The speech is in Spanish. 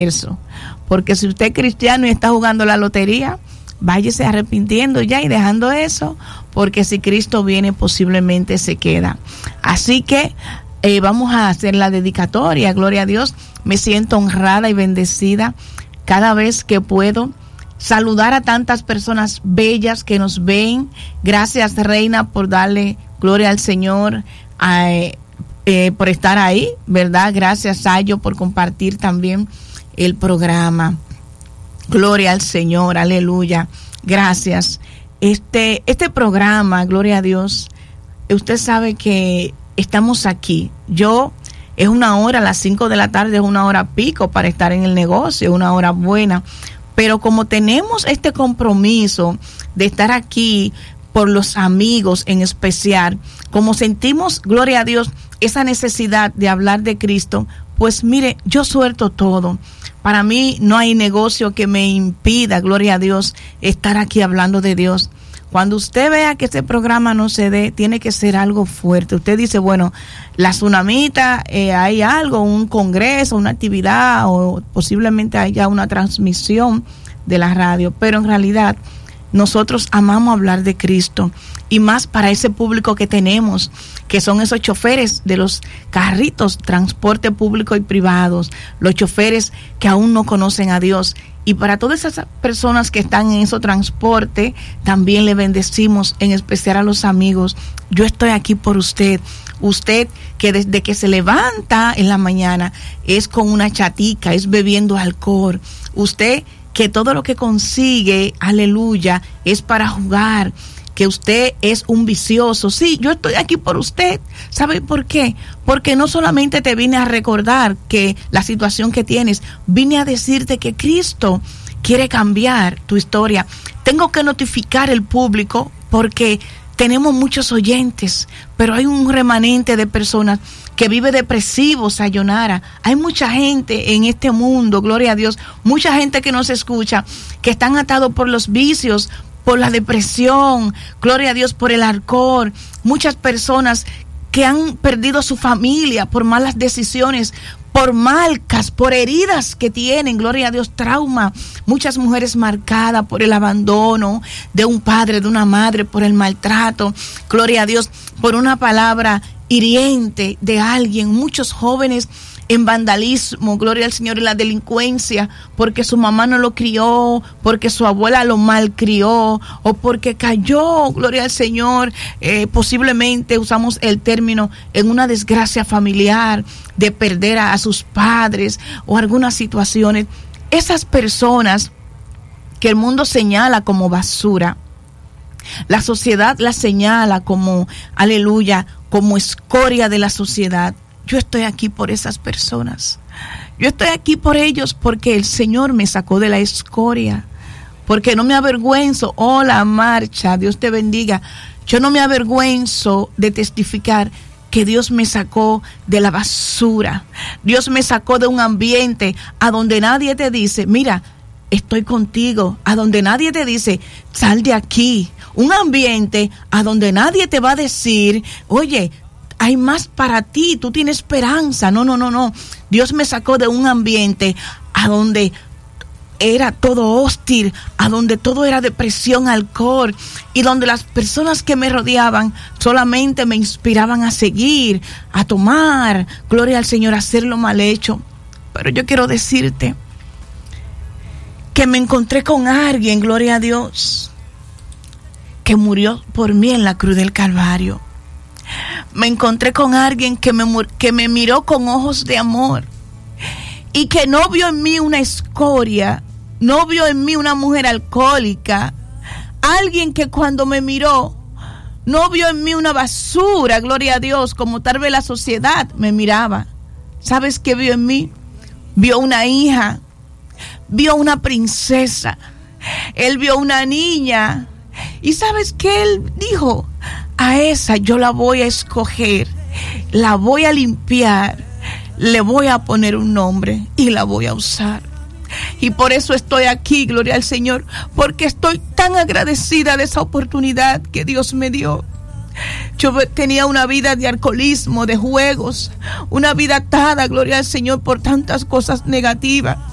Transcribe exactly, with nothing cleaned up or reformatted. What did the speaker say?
eso. Porque si usted es cristiano y está jugando la lotería, váyase arrepintiendo ya y dejando eso, porque si Cristo viene posiblemente se queda. Así que eh, vamos a hacer la dedicatoria. Gloria a Dios. Me siento honrada y bendecida cada vez que puedo saludar a tantas personas bellas que nos ven. Gracias, Reina, por darle gloria al Señor, eh, eh, por estar ahí, ¿verdad? Gracias, Sayo, por compartir también el programa. Gloria al Señor, aleluya. Gracias. Este, este programa, gloria a Dios, usted sabe que estamos aquí. Yo, es una hora, a las cinco de la tarde, es una hora pico para estar en el negocio, una hora buena. Pero como tenemos este compromiso de estar aquí por los amigos en especial, como sentimos, gloria a Dios, esa necesidad de hablar de Cristo, pues mire, yo suelto todo. Para mí no hay negocio que me impida, gloria a Dios, estar aquí hablando de Dios. Cuando usted vea que este programa no se dé, tiene que ser algo fuerte. Usted dice, bueno, la tsunamita, eh, hay algo, un congreso, una actividad, o posiblemente haya una transmisión de la radio, pero en realidad nosotros amamos hablar de Cristo, y más para ese público que tenemos, que son esos choferes de los carritos, transporte público y privados, los choferes que aún no conocen a Dios. Y para todas esas personas que están en ese transporte, también le bendecimos, en especial a los amigos. Yo estoy aquí por usted. Usted que desde que se levanta en la mañana es con una chatica, es bebiendo alcohol. Usted que todo lo que consigue, aleluya, es para jugar, que usted es un vicioso. Sí, yo estoy aquí por usted. ¿Sabe por qué? Porque no solamente te vine a recordar que la situación que tienes, vine a decirte que Cristo quiere cambiar tu historia. Tengo que notificar al público porque tenemos muchos oyentes, pero hay un remanente de personas que vive depresivo, Sayonara. Hay mucha gente en este mundo, gloria a Dios, mucha gente que nos escucha, que están atados por los vicios, por la depresión, gloria a Dios, por el alcohol. Muchas personas que han perdido su familia por malas decisiones, por marcas, por heridas que tienen, gloria a Dios, trauma. Muchas mujeres marcadas por el abandono de un padre, de una madre, por el maltrato, gloria a Dios, por una palabra hiriente de alguien. Muchos jóvenes en vandalismo, gloria al Señor, y la delincuencia, porque su mamá no lo crió, porque su abuela lo malcrió, o porque cayó, gloria al Señor, eh, posiblemente usamos el término, en una desgracia familiar, de perder a, a sus padres, o algunas situaciones. Esas personas que el mundo señala como basura, la sociedad las señala como, aleluya, como escoria de la sociedad. Yo estoy aquí por esas personas. Yo estoy aquí por ellos porque el Señor me sacó de la escoria. Porque no me avergüenzo. Oh, la marcha, Dios te bendiga. Yo no me avergüenzo de testificar que Dios me sacó de la basura. Dios me sacó de un ambiente a donde nadie te dice, mira, estoy contigo. A donde nadie te dice, sal de aquí. Un ambiente a donde nadie te va a decir, oye, hay más para ti, tú tienes esperanza. No, no, no, no. Dios me sacó de un ambiente a donde era todo hostil, a donde todo era depresión, alcohol, y donde las personas que me rodeaban solamente me inspiraban a seguir, a tomar, gloria al Señor, a hacer lo mal hecho. Pero yo quiero decirte que me encontré con alguien, gloria a Dios, que murió por mí en la cruz del Calvario. Me encontré con alguien que me, que me miró con ojos de amor y que no vio en mí una escoria, no vio en mí una mujer alcohólica. Alguien que cuando me miró no vio en mí una basura, gloria a Dios, como tal vez la sociedad me miraba. ¿Sabes qué vio en mí? Vio una hija, vio una princesa, él vio una niña. ¿Y sabes qué él dijo? A esa yo la voy a escoger, la voy a limpiar, le voy a poner un nombre y la voy a usar. Y por eso estoy aquí, gloria al Señor, porque estoy tan agradecida de esa oportunidad que Dios me dio. Yo tenía una vida de alcoholismo, de juegos, una vida atada, gloria al Señor, por tantas cosas negativas.